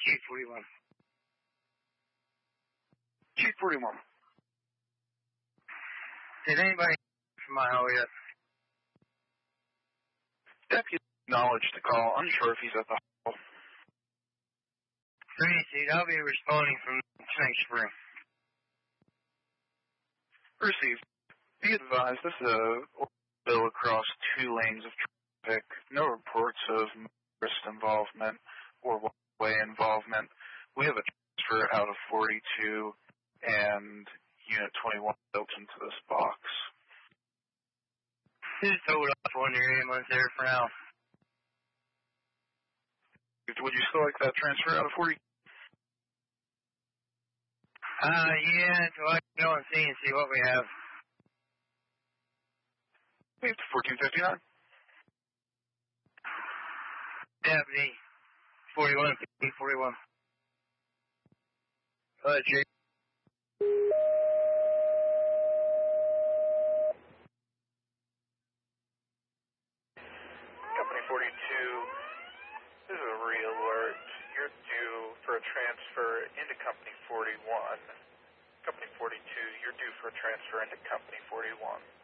Chief 41. Chief 41. Did anybody from my hall yet? Deputy acknowledged the call. Unsure if he's at the hall. 3 I'll be responding from Snake Spring. Received. Be advised, this is a bill across 2 lanes of traffic. No reports of motorist involvement or way involvement. We have a transfer out of 42 and Unit 21 built into this box. Just hold off on your ambulance there for now. Would you still like that transfer out of 40? Yeah, so I can go and see what we have. We have 1459. Deputy 41, 41. Jake. Company 42, this is a re-alert. You're due for a transfer into Company 41. Company 42, you're due for a transfer into Company 41.